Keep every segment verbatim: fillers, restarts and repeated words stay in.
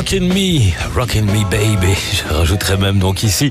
Rockin' Me, Rockin' Me Baby. Je rajouterai même donc ici,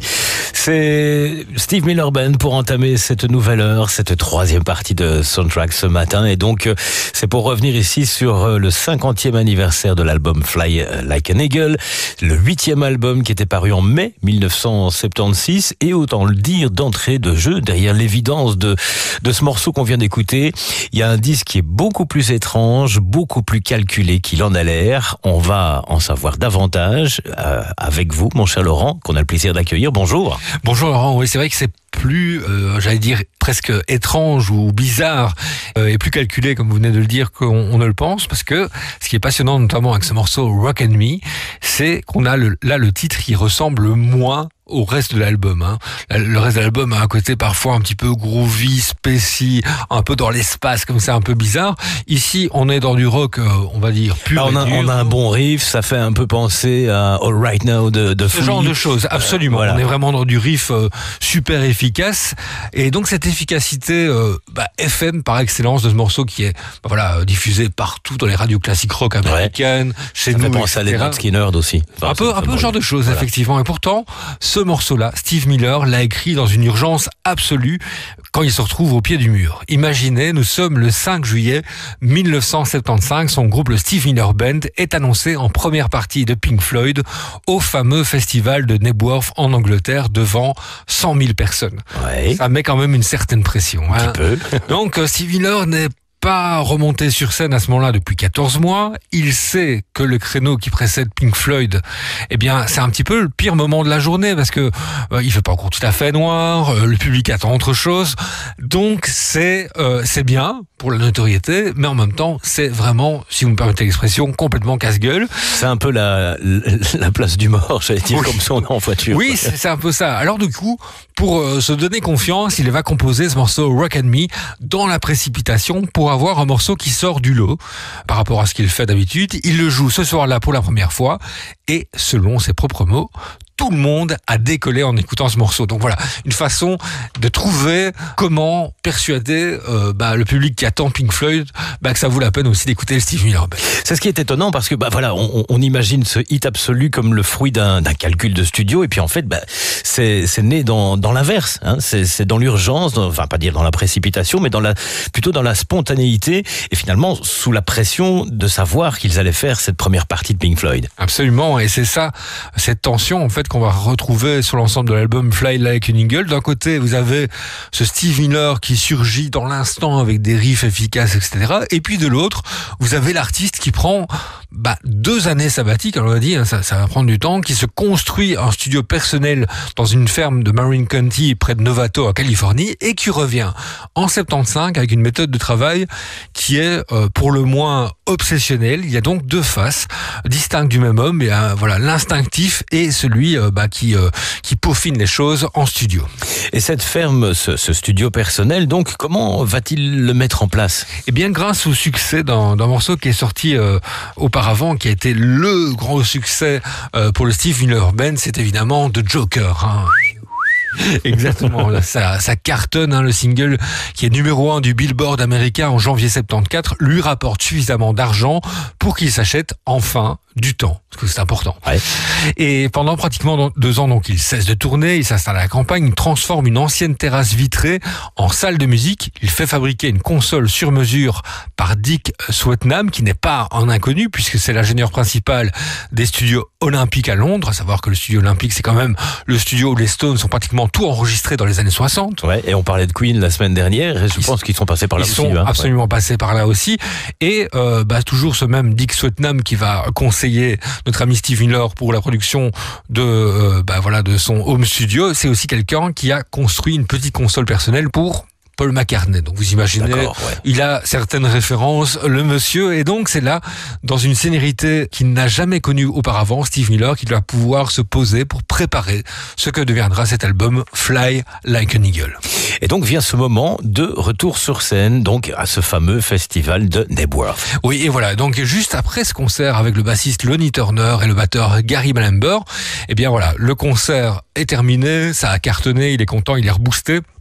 c'est Steve Miller Band pour entamer cette nouvelle heure, cette troisième partie de Soundtrack ce matin. Et donc, c'est pour revenir ici sur le cinquantième anniversaire de l'album Fly Like an Eagle, le huitième album qui était paru en mai mille neuf cent soixante-seize. Et autant le dire d'entrée de jeu, derrière l'évidence de, de ce morceau qu'on vient d'écouter, il y a un disque qui est beaucoup plus étrange, beaucoup plus calculé qu'il en a l'air. On va en savoir davantage euh, avec vous, mon cher Laurent, qu'on a le plaisir d'accueillir. Bonjour. Bonjour Laurent, oui c'est vrai que c'est plus, euh, j'allais dire, presque étrange ou bizarre euh, et plus calculé, comme vous venez de le dire, qu'on on ne le pense, parce que ce qui est passionnant notamment avec ce morceau Rockin' Me, c'est qu'on a le, là le titre qui ressemble moins au reste de l'album. Hein. Le reste de l'album a un côté parfois un petit peu groovy, spacey, un peu dans l'espace, comme ça, un peu bizarre. Ici, on est dans du rock, euh, on va dire, pur ah, on, a, et dur. On a un bon riff, ça fait un peu penser à All Right Now de, de Ce genre de choses, absolument. Euh, voilà. On est vraiment dans du riff euh, super efficace. Et donc, cette efficacité euh, bah, F M par excellence de ce morceau qui est bah, voilà, diffusé partout dans les radios classiques rock américaines, ouais. chez ça nous, fait penser à Leonard Skinner aussi. Enfin, un peu, un peu ce genre de choses, voilà. Effectivement. Et pourtant, ce morceau-là, Steve Miller l'a écrit dans une urgence absolue quand il se retrouve au pied du mur. Imaginez, nous sommes le cinq juillet mille neuf cent soixante-quinze, son groupe, le Steve Miller Band, est annoncé en première partie de Pink Floyd au fameux festival de Knebworth en Angleterre devant cent mille personnes. Ouais. Ça met quand même une certaine pression. Un hein. petit peu. Donc Steve Miller n'est pas remonté sur scène à ce moment-là depuis quatorze mois. Il sait que le créneau qui précède Pink Floyd, eh bien, c'est un petit peu le pire moment de la journée parce que euh, il fait pas encore tout à fait noir, euh, le public attend autre chose. Donc c'est euh, c'est bien pour la notoriété, mais en même temps, c'est vraiment, si vous me permettez l'expression, complètement casse-gueule. C'est un peu la, la, la place du mort, j'allais dire, oui. Comme ça on est en voiture. Oui, c'est, c'est un peu ça. Alors du coup, pour euh, se donner confiance, il va composer ce morceau Rockin' Me dans la précipitation pour avoir un morceau qui sort du lot par rapport à ce qu'il fait d'habitude. Il le joue ce soir-là pour la première fois et, selon ses propres mots, tout le monde a décollé en écoutant ce morceau. Donc voilà, une façon de trouver comment persuader euh, bah, le public qui attend Pink Floyd bah, que ça vaut la peine aussi d'écouter le Steve Miller Band. C'est ce qui est étonnant parce que bah voilà, on, on imagine ce hit absolu comme le fruit d'un, d'un calcul de studio et puis en fait, bah, c'est, c'est né dans, dans l'inverse. Hein. C'est, c'est dans l'urgence, dans, enfin pas dire dans la précipitation, mais dans la, plutôt dans la spontanéité et finalement sous la pression de savoir qu'ils allaient faire cette première partie de Pink Floyd. Absolument, et c'est ça, cette tension en fait qu'on va retrouver sur l'ensemble de l'album Fly Like an Eagle. D'un côté, vous avez ce Steve Miller qui surgit dans l'instant avec des riffs efficaces, et cetera. Et puis de l'autre, vous avez l'artiste qui prend bah, deux années sabbatiques, on l'a dit, hein, ça, ça va prendre du temps, qui se construit un studio personnel dans une ferme de Marin County près de Novato, en Californie, et qui revient en soixante-quinze avec une méthode de travail qui est euh, pour le moins obsessionnelle. Il y a donc deux faces distinctes du même homme, et euh, voilà, l'instinctif et celui euh, bah, qui, euh, qui peaufine les choses en studio. Et cette ferme, ce, ce studio personnel, donc, comment va-t-il le mettre en place ? Eh bien, grâce au succès d'un, d'un morceau qui est sorti euh, auparavant, qui a été le gros succès euh, pour le Steve Miller Band, c'est évidemment The Joker. Hein. Exactement, ça, ça cartonne, hein, le single qui est numéro un du Billboard américain en janvier soixante-quatorze lui rapporte suffisamment d'argent pour qu'il s'achète enfin du temps, parce que c'est important. Ouais. Et pendant pratiquement deux ans, donc, il cesse de tourner, il s'installe à la campagne, il transforme une ancienne terrasse vitrée en salle de musique, il fait fabriquer une console sur mesure par Dick Swetnam, qui n'est pas un inconnu, puisque c'est l'ingénieur principal des studios Olympiques à Londres, à savoir que le studio Olympique, c'est quand même le studio où les Stones sont pratiquement tout enregistrés dans les années soixante. Ouais, et on parlait de Queen la semaine dernière, et je ils pense qu'ils sont passés par là ils aussi. Ils sont hein, absolument ouais. passés par là aussi, et euh, bah, toujours ce même Dick Swetnam qui va conseiller notre ami Steve Miller pour la production de euh, bah voilà de son home studio. C'est aussi quelqu'un qui a construit une petite console personnelle pour Paul McCartney. Donc vous imaginez, ouais. Il a certaines références, le monsieur, et donc c'est là, dans une sénérité qu'il n'a jamais connue auparavant, Steve Miller, qui doit pouvoir se poser pour préparer ce que deviendra cet album Fly Like an Eagle. Et donc vient ce moment de retour sur scène, donc à ce fameux festival de Knebworth. Oui, et voilà, donc juste après ce concert avec le bassiste Lonnie Turner et le batteur Gary Malember, eh bien voilà, le concert est terminé, ça a cartonné, il est content, il est reboosté.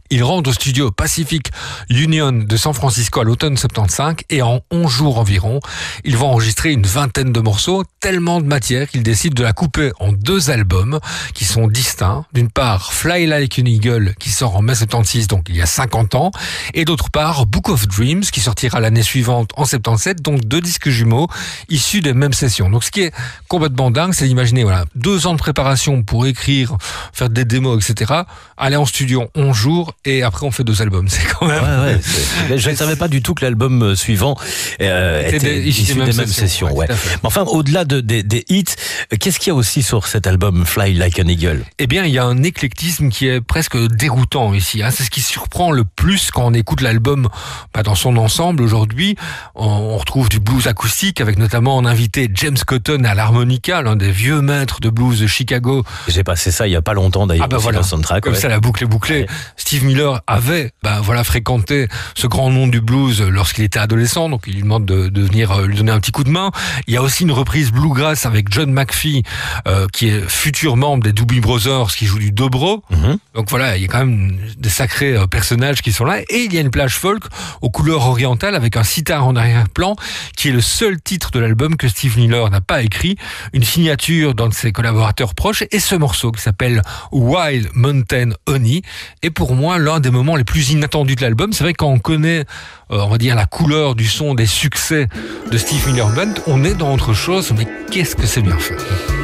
Il rentre au studio Pacific Union de San Francisco à l'automne soixante-quinze et en onze jours environ, il va enregistrer une vingtaine de morceaux, tellement de matière qu'il décide de la couper en deux albums qui sont distincts. D'une part, Fly Like an Eagle qui sort en mai soixante-seize, donc il y a cinquante ans, et d'autre part, Book of Dreams qui sortira l'année suivante en soixante-dix-sept, donc deux disques jumeaux issus des mêmes sessions. Donc ce qui est complètement dingue, c'est d'imaginer voilà, deux ans de préparation pour écrire, faire des démos, et cetera, aller en studio onze jours, et après on fait deux albums. C'est quand même... Ouais, ouais, je ne savais pas du tout que l'album suivant euh, était, était des, issu des, des mêmes, mêmes sessions. sessions ouais. Ouais. Mais enfin, au-delà de, des, des hits, qu'est-ce qu'il y a aussi sur cet album Fly Like an Eagle? Eh bien, il y a un éclectisme qui est presque déroutant ici. Hein. C'est ce qui surprend le plus quand on écoute l'album bah, dans son ensemble. Aujourd'hui, on, on retrouve du blues acoustique avec notamment en invité James Cotton à l'harmonica, l'un des vieux maîtres de blues de Chicago. J'ai passé ça il y a pas longtemps d'ailleurs. Ah bah voilà, le soundtrack, comme ouais. ça la boucle est bouclée. Ouais. Steve Miller avait bah, voilà, fréquenté ce grand nom du blues lorsqu'il était adolescent, donc il lui demande de, de venir euh, lui donner un petit coup de main. Il y a aussi une reprise bluegrass avec John McPhee, euh, qui est futur membre des Doobie Brothers, qui joue du dobro. Mm-hmm. Donc voilà, il y a quand même des sacrés euh, personnages qui sont là. Et il y a une plage folk aux couleurs orientales avec un sitar en arrière-plan, qui est le seul titre de l'album que Steve Miller n'a pas écrit. Une signature d'un de ses collaborateurs proches, et ce morceau qui s'appelle Wild Mountain Honey est pour moi l'un des moments les plus inattendus de l'album. C'est vrai que quand on connaît, euh, on va dire, la couleur du son des succès de Steve Miller Band, on est dans autre chose, mais qu'est-ce que c'est bien fait.